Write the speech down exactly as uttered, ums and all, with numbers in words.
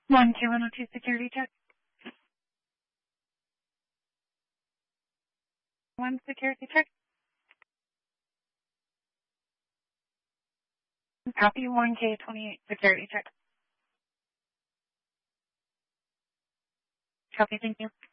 one K one oh two security check. One security check. Copy one K twenty-eight security check. Copy, thank you.